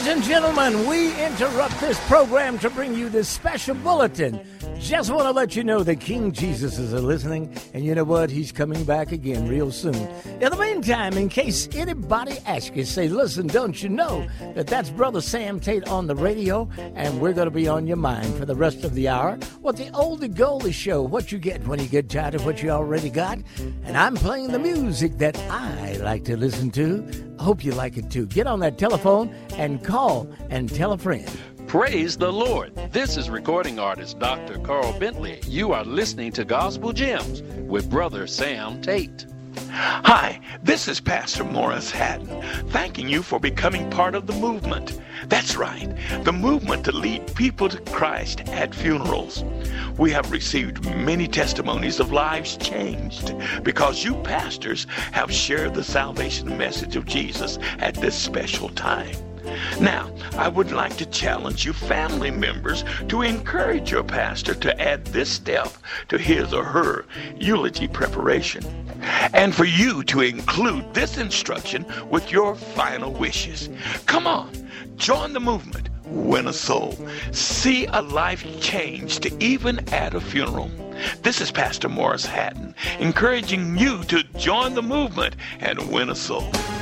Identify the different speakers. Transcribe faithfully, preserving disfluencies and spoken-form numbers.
Speaker 1: and gentlemen, we interrupt this program to bring you this special bulletin. Just want to let you know that King Jesus is listening, and you know what? He's coming back again real soon. In the meantime, in case anybody asks you, say, listen, don't you know that that's Brother Sam Tate on the radio, and we're going to be on your mind for the rest of the hour. What the Oldie Goldie Show, what you get when you get tired of what you already got. And I'm playing the music that I like to listen to. I hope you like it too. Get on that telephone and call and tell a friend.
Speaker 2: Praise the Lord. This is recording artist Doctor Carl Bentley. You are listening to Gospel Gems with Brother Sam Tate.
Speaker 3: Hi, this is Pastor Morris Haddon, thanking you for becoming part of the movement. That's right, the movement to lead people to Christ at funerals. We have received many testimonies of lives changed because you pastors have shared the salvation message of Jesus at this special time. Now, I would like to challenge you family members to encourage your pastor to add this step to his or her eulogy preparation, and for you to include this instruction with your final wishes. Come on, join the movement, win a soul, see a life changed even at a funeral. This is Pastor Morris Haddon, encouraging you to join the movement and win a soul.